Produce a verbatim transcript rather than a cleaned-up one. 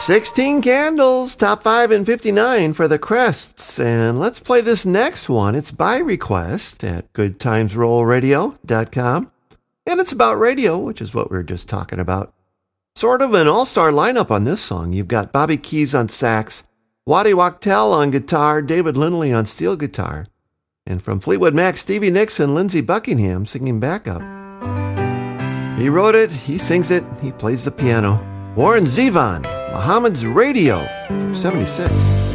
sixteen Candles, top five and fifty-nine for the Crests. And let's play this next one. It's by request at good times roll radio dot com. And it's about radio, which is what we were just talking about. Sort of an all-star lineup on this song. You've got Bobby Keys on sax, Waddy Wachtel on guitar, David Lindley on steel guitar. And from Fleetwood Mac, Stevie Nicks and Lindsey Buckingham singing backup. He wrote it, he sings it, he plays the piano. Warren Zevon, Muhammad's Radio from seventy-six.